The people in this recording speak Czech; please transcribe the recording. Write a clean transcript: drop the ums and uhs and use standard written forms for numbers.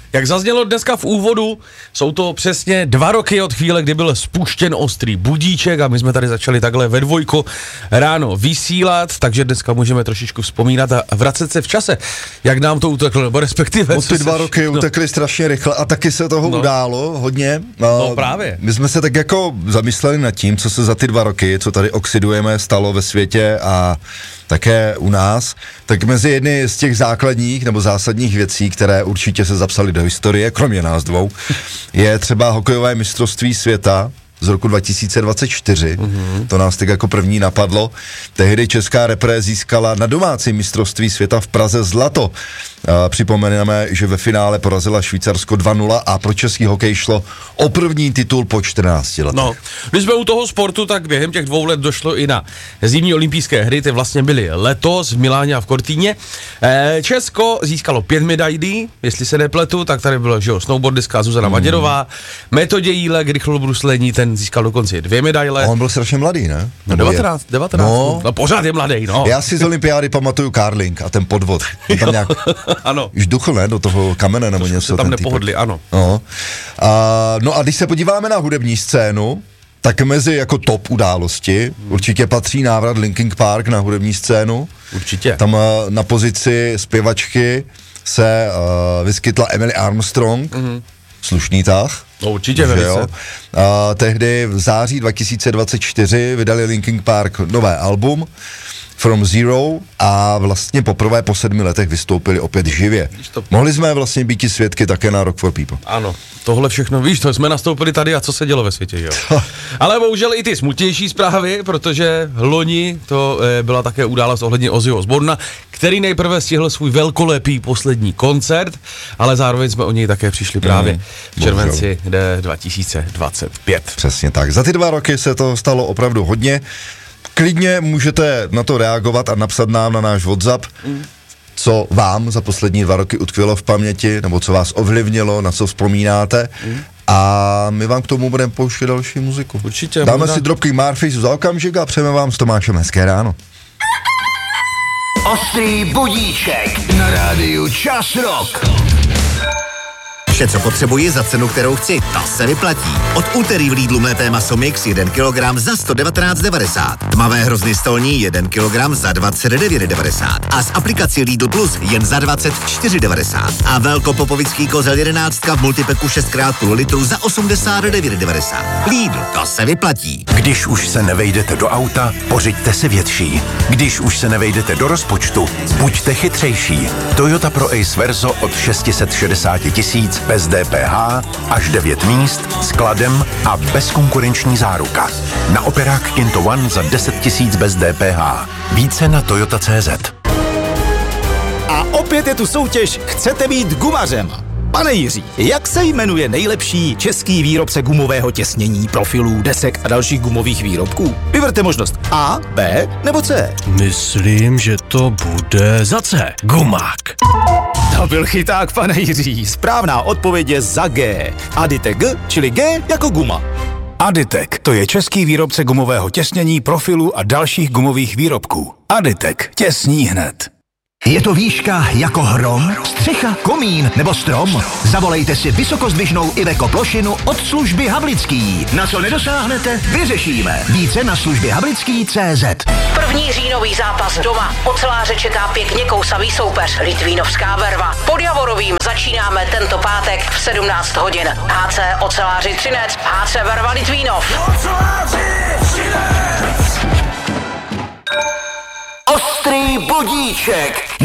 Jak zaznělo dneska v úvodu, jsou to přesně 2 roky od chvíle, kdy byl spuštěn Ostrý budíček a my jsme tady začali takhle ve 2 ráno vysílat, takže dneska můžeme trošičku vzpomínat a vracet se v čase, jak nám to uteklo, nebo respektive... Ty 2 roky utekly strašně rychle a taky se toho událo hodně. No právě. My jsme se tak jako zamysleli nad tím, co se za ty 2 roky, co tady oxidujeme, stalo ve světě a také u nás, tak mezi jedny z těch základních nebo zásadních věcí, které určitě se zapsaly do historie, kromě nás 2, je třeba hokejové mistrovství světa z roku 2024, to nás tak jako první napadlo. Tehdy česká repre získala na domácí mistrovství světa v Praze zlato. Připomeneme, že ve finále porazila Švýcarsko 2-0 a pro český hokej šlo o první titul po 14 letech. No, když jsme u toho sportu, tak během těch 2 let došlo i na zimní olympijské hry, ty vlastně byly letos v Miláně a v Cortíně. Česko získalo 5 medailí, jestli se nepletu, tak tady bylo, že jo, snowboardistka Zuzana Maděrová, Metodě Jílek, rychlobruslení, ten získal dokonce 2 medaile. A on byl strašně mladý, ne? No 19. No pořád je mladý, no. Já si z olympiády pamatuju karling a ten podvod. On tam nějak ano. Už duchl, ne? Do toho kamene nebo něco. Tam nepohodli, ano. No. No a když se podíváme na hudební scénu, tak mezi jako top události určitě patří návrat Linkin Park na hudební scénu. Určitě. Tam na pozici zpěvačky se vyskytla Emily Armstrong, slušný tah. No určitě velice. Tehdy v září 2024 vydali Linkin Park nové album From Zero a vlastně poprvé po 7 letech vystoupili opět živě. Mohli jsme vlastně být i svědky také na Rock for People. Ano, tohle všechno, víš, to jsme nastoupili tady a co se dělo ve světě, jo. Ale bohužel i ty smutnější zprávy, protože loni to byla také událost ohledně Ozzyho Osbourna, který nejprve stihl svůj velkolepý poslední koncert, ale zároveň jsme o něj také přišli právě v červenci 2025. Přesně tak. Za ty 2 roky se to stalo opravdu hodně. Klidně můžete na to reagovat a napsat nám na náš WhatsApp, co vám za poslední 2 roky utkvělo v paměti, nebo co vás ovlivnilo, na co vzpomínáte. A my vám k tomu budeme pouštět další muziku. Určitě. Dáme si Dropkick Murphys za okamžik a přejeme vám s Tomášem hezké ráno. Ostrý budíček na rádiu Čas Rock. Vše, co potřebuji za cenu, kterou chci, ta se vyplatí. Od úterý v Lidlu mlété maso mix 1 kg za 119,90. Tmavé hrozny stolní 1 kg za 29,90. A z aplikací Lidl Plus jen za 24,90. A velkopopovický kozel 11 v multipeku 6x litru za 89,90. Lidl, to se vyplatí. Když už se nevejdete do auta, pořiďte si větší. Když už se nevejdete do rozpočtu, buďte chytřejší. Toyota Pro Ace Verso od 660 000 bez DPH, až 9 míst, skladem a bezkonkurenční záruka. Na Operák Kinto One za 10 000 bez DPH. Více na Toyota.cz. A opět je tu soutěž Chcete být gumařem. Pane Jiří, jak se jmenuje nejlepší český výrobce gumového těsnění, profilů, desek a dalších gumových výrobků? Vyberte možnost A, B nebo C. Myslím, že to bude za C. Gumák. To byl chyták, pane Jiří. Správná odpověď je za G. Aditek G, čili G jako guma. Aditek, to je český výrobce gumového těsnění, profilu a dalších gumových výrobků. Aditek, těsní hned. Je to výška jako hrom, střecha, komín nebo strom? Zavolejte si vysokozdvižnou Iveco plošinu od služby Havlický. Na co nedosáhnete, vyřešíme. Více na službě Havlický.cz. První říjnový zápas doma. Oceláře čeká pěkně kousavý soupeř Litvínovská Verva. Pod Javorovým začínáme tento pátek v 17 hodin. HC Oceláři Třinec, HC Verva Litvínov. Ostrý budíček